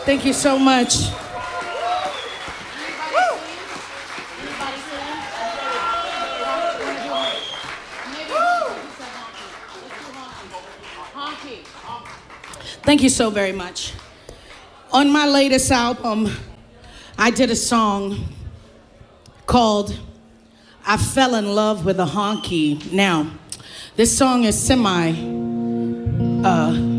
Thank you so much. Thank you so very much. On my latest album, I did a song called I Fell in Love with a Honky. Now, this song is semi